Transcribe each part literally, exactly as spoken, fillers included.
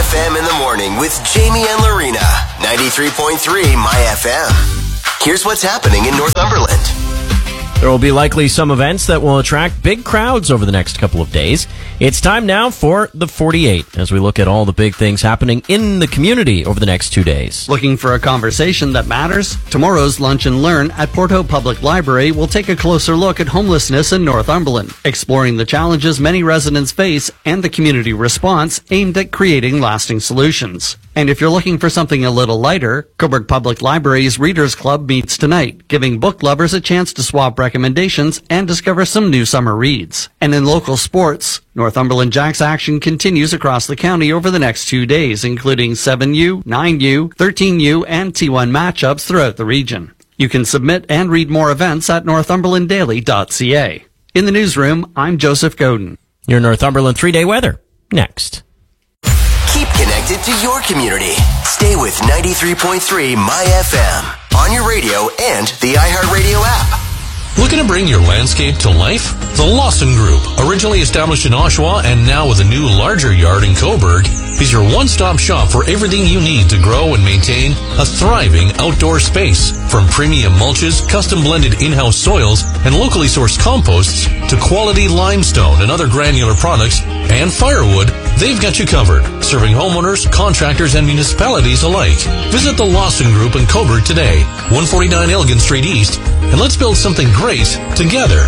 F M in the morning with Jamie and Lorena. ninety-three point three My F M. Here's what's happening in Northumberland. There will be likely some events that will attract big crowds over the next couple of days. It's time now for the forty-eight, as we look at all the big things happening in the community over the next two days. Looking for a conversation that matters? Tomorrow's Lunch and Learn at Porto Public Library will take a closer look at homelessness in Northumberland, exploring the challenges many residents face and the community response aimed at creating lasting solutions. And if you're looking for something a little lighter, Cobourg Public Library's Readers Club meets tonight, giving book lovers a chance to swap recommendations and discover some new summer reads. And in local sports, Northumberland Jacks action continues across the county over the next two days, including seven U, nine U, thirteen U, and T one matchups throughout the region. You can submit and read more events at northumberland daily dot c a. In the newsroom, I'm Joseph Godin. Your Northumberland three-day weather, next. Keep connected to your community. Stay with ninety-three point three My F M on your radio and the iHeartRadio app. Looking to bring your landscape to life? The Lawson Group, originally established in Oshawa and now with a new larger yard in Cobourg, is your one-stop shop for everything you need to grow and maintain a thriving outdoor space. From premium mulches, custom blended in-house soils, and locally sourced composts to quality limestone and other granular products and firewood, they've got you covered, serving homeowners, contractors, and municipalities alike. Visit the Lawson Group in Cobourg today, one forty-nine Elgin Street East, and let's build something great together.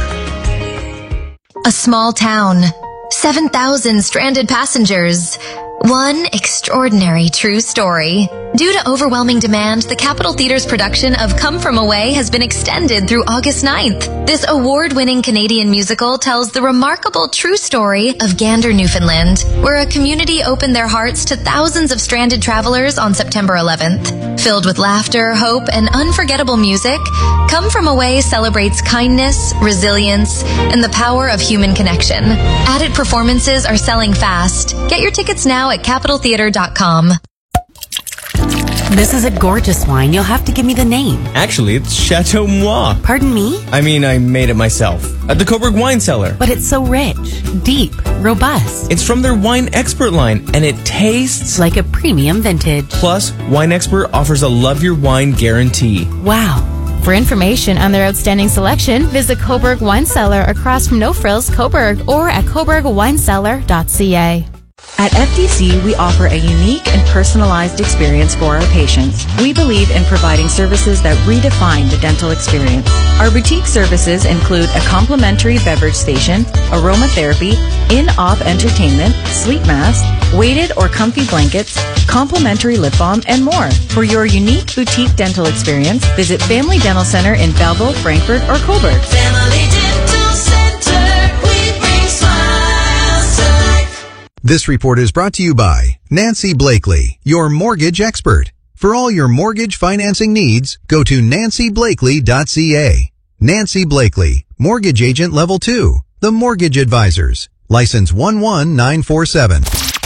A small town, seven thousand stranded passengers. One extraordinary true story. Due to overwhelming demand, the Capitol Theatre's production of Come From Away has been extended through August ninth. This award-winning Canadian musical tells the remarkable true story of Gander, Newfoundland, where a community opened their hearts to thousands of stranded travelers on September eleventh. Filled with laughter, hope, and unforgettable music, Come From Away celebrates kindness, resilience, and the power of human connection. Added performances are selling fast. Get your tickets now at capital theatre dot com. This is a gorgeous wine. You'll have to give me the name. Actually, it's Chateau Moi. Pardon me? I mean, I made it myself at the Cobourg Wine Cellar. But it's so rich, deep, robust. It's from their Wine Expert line, and it tastes like a premium vintage. Plus, Wine Expert offers a love your wine guarantee. Wow. For information on their outstanding selection, visit Cobourg Wine Cellar across from No Frills, Cobourg, or at cobourg wine cellar dot c a. At F D C, we offer a unique and personalized experience for our patients. We believe in providing services that redefine the dental experience. Our boutique services include a complimentary beverage station, aromatherapy, in-op entertainment, sleep mask, weighted or comfy blankets, complimentary lip balm, and more. For your unique boutique dental experience, visit Family Dental Center in Belleville, Frankfurt, or Cobourg. Family Dental Center, we bring smiles to life. This report is brought to you by Nancy Blakely, your mortgage expert. For all your mortgage financing needs, go to nancy blakely dot c a. Nancy Blakely, Mortgage Agent Level two, The Mortgage Advisors. License one one nine four seven.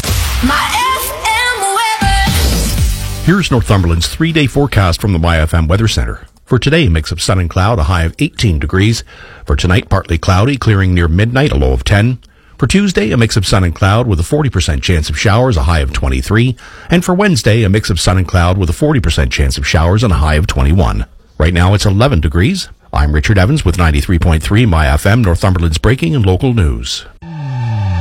My F M weather. Here's Northumberland's three-day forecast from the My F M Weather Center. For today, a mix of sun and cloud, a high of eighteen degrees. For tonight, partly cloudy, clearing near midnight, a low of ten. For Tuesday, a mix of sun and cloud with a forty percent chance of showers, a high of twenty-three. And for Wednesday, a mix of sun and cloud with a forty percent chance of showers and a high of twenty-one. Right now, it's eleven degrees. I'm Richard Evans with ninety-three point three My F M, Northumberland's breaking and local news.